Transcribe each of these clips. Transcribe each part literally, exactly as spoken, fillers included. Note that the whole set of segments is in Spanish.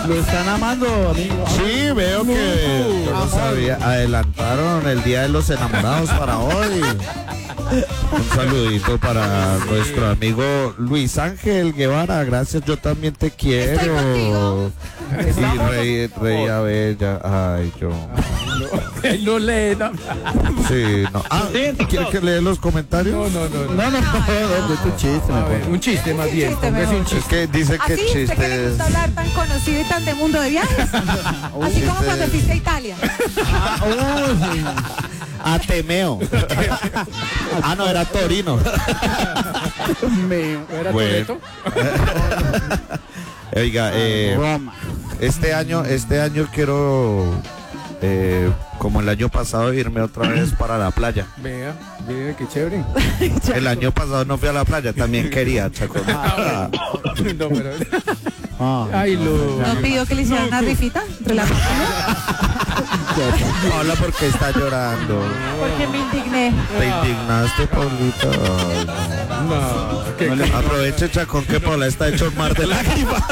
Lo están amando, amigo. Sí, veo que yo no sabía. Adelantaron el Día de los Enamorados para hoy. Un saludito para nuestro amigo Luis Ángel Guevara. Gracias, yo también te quiero. Estoy contigo. Sí, Rey, Reya Bella. Ay, yo. Él no lee, no. Sí, no. Ah, ¿quiere que lea los comentarios? No, no, no. No, no, no, no, tu chiste, me A ver, pone. un chiste más bien. chiste Póngase un mejor. Es chiste. que dice que ¿Así? ¿Usted que le chistes. gusta hablar tan conocido y tan de mundo de viajes? Así como chiste. cuando fuiste a Italia. Atemeo. Ah, no, era Torino. Me- ¿Era Bueno. Toretto? Oiga, eh, Roma. este año, este año quiero, eh, como el año pasado, irme otra vez para la playa. Vea, vea qué chévere. El año pasado no fui a la playa, también quería, Chaco. Ah, no, pero... Ay, lo... ¿No pidió que le hicieran una rifita entre la familia? Hola, porque está llorando. Porque me indigné. Te indignaste, Paulita. Ay, no. No, qué No le- Aproveche, Chacón, que Paula está hecho un mar de lágrimas.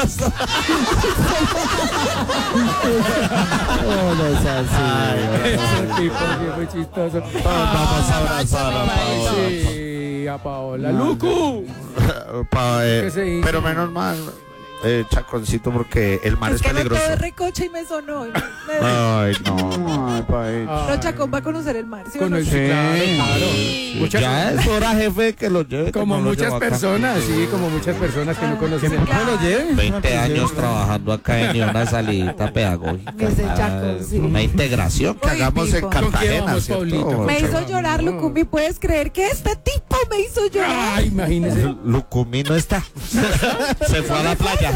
Ese tipo que fue chistoso. Vamos a abrazar a Ay, Paola. sí, a Paola. ¡Lucu! Pa- eh, ¿Qué se dice? pero menos mal, eh, Chaconcito, porque el mar es, Es que no peligroso. todo es recocha y me sonó. Me- Ay, no. Ay, No, Chacón va a conocer el mar, ¿sí o Con no? el sí, claro, claro. Muchas- Ya es hora, jefe, que lo lleve. como no lo muchas llevo acá. personas, sí, como muchas personas que no conocen el claro. mar. lo lleven. veinte años trabajando acá en una salidita pedagógica. Ese Chacón, sí. Una integración que Uy, hagamos en tipo. ¿Con qué Cartagena, vamos, ¿cierto? Paulito? Me hizo No. llorar, Lucumbi. ¿Puedes creer que este tipo me hizo llorar? Ay, imagínese. Lucumí no está. Se fue a la playa.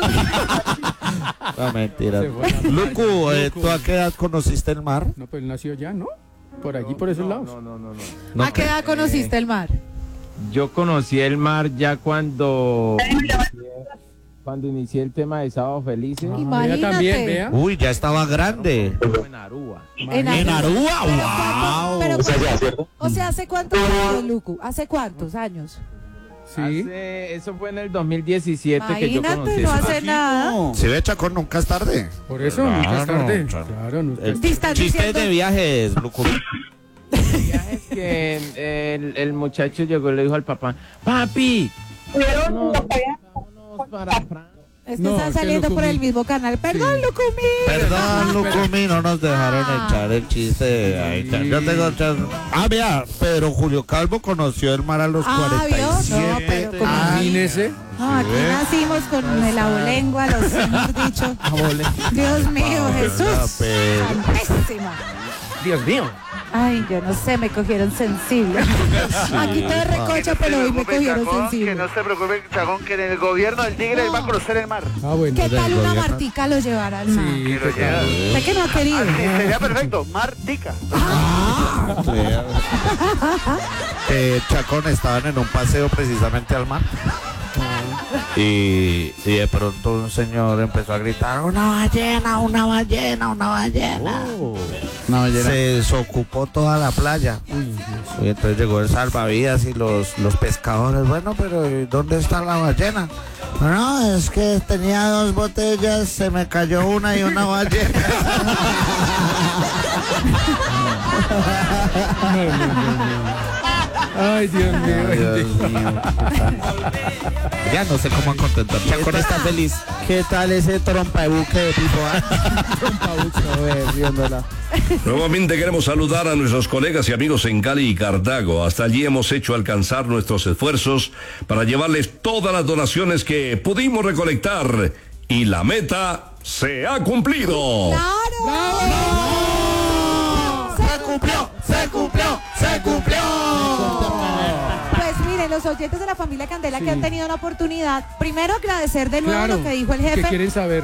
No, mentira. Se fue a la playa. Lucu, eh, Lucu. ¿tú a qué edad conociste el mar? No, pues él nació ya, ¿no? Por allí, por esos lados. No, ¿A qué edad conociste el mar? Yo conocí el mar ya cuando cuando inicié el tema de Sábado Felices Ella Imagínate. también, vea. Uy, ya estaba grande. en Aruba. En En Aruba. Aruba, Pero wow. ¿cuánto- o sea, ¿hace cuántos años, Lucu? ¿Hace cuántos años? Sí. Hace- eso fue en el dos mil diecisiete que yo Imagínate, conocí. no ese hace nada. Si ve, Chacón, nunca es tarde. Por eso, nunca es Claro, tarde. claro. Claro, nunca Eh, es Te estás Chistes diciendo- de viajes, Lucu. viaje que el, el muchacho llegó y le dijo al papá, papi, vámonos, vámonos para Francia. Es que No, están es que saliendo por Lucumí. el mismo canal. Perdón, Lucumí. Perdón, Lucumí, no nos dejaron Ah. echar el chiste. de ahí. Yo tengo chas- Ah, vea, pero Julio Calvo conoció el mar a los Ah, cuarenta y ¿vio? No, siete pero como- años. Imagínese. No, aquí nacimos con el abolengua, los hemos dicho. Dios mío, Paola, Jesús. pero- Santísima. Dios mío. Ay, yo no sé, me cogieron sensible. Aquí todo es recocha, pero hoy me cogieron sensible. se preocupe, Chagón, que en el gobierno del Tigre va a conocer el mar. Ah, bueno. ¿Qué tal una gobierno. martica lo llevara al mar? Sí, total. Sé que no ha querido. Sería perfecto, Martica. Eh, Chacón, estaban en un paseo precisamente al mar. Y, y de pronto un señor empezó a gritar, una ballena, una ballena, una ballena. Se desocupó toda la playa. Y entonces llegó el salvavidas y los, los pescadores, bueno, pero ¿y dónde está la ballena? No, es que tenía dos botellas, se me cayó una y una ballena. Ay, Dios mío. Ay, Dios mío. Ya no sé cómo contentar. Chacón está feliz. ¿Qué tal ese trompa de buque de tipo Nuevamente queremos saludar a nuestros colegas y amigos en Cali y Cartago. Hasta allí hemos hecho alcanzar nuestros esfuerzos para llevarles todas las donaciones que pudimos recolectar. Y la meta se ha cumplido. ¡Claro! ¡Se cumplió! ¡Se cumplió! ¡Se cumplió! Pues miren, los oyentes de la familia Candela que han tenido la oportunidad, primero agradecer de nuevo Claro. lo que dijo el ¿Qué jefe. quieren saber?